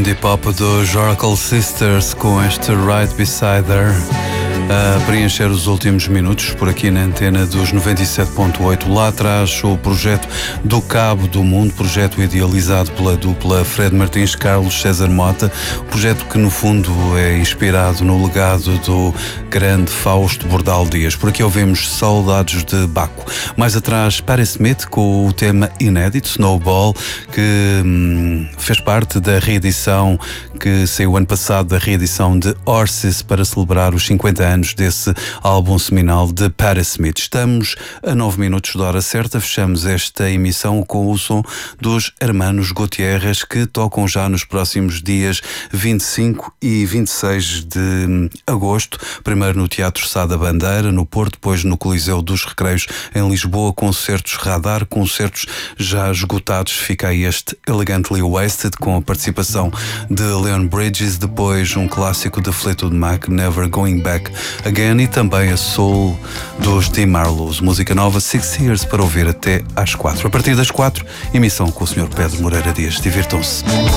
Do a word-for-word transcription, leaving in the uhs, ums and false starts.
indie pop dos Oracle Sisters com este Right Beside Her a preencher os últimos minutos por aqui na antena dos noventa e sete ponto oito. Lá atrás o projeto do Cabo do Mundo, projeto idealizado pela dupla Fred Martins, Carlos César Mota, projeto que no fundo é inspirado no legado do grande Fausto Bordal Dias. Por aqui ouvimos Saudades de Baco. Mais atrás Patti Smith com o tema inédito Snowball, que hum, fez parte da reedição que saiu ano passado, da reedição de Horses para celebrar os cinquenta anos desse álbum seminal de Patti Smith. Estamos a nove minutos da hora certa, fechamos esta emissão com o som dos Hermanos Gutierrez, que tocam já nos próximos dias vinte e cinco e vinte e seis de agosto, primeiro no Teatro Sá da Bandeira, no Porto, depois no Coliseu dos Recreios em Lisboa, concertos Radar, concertos já esgotados. Fica aí este Elegantly Wasted com a participação de Leon Bridges, depois um clássico de Fleetwood Mac, Never Going Back Again, e também a Soul dos Tim Marlowe, música nova Six Years, para ouvir até às quatro. A partir das quatro, emissão com o senhor Pedro Moreira Dias. Divirtam-se.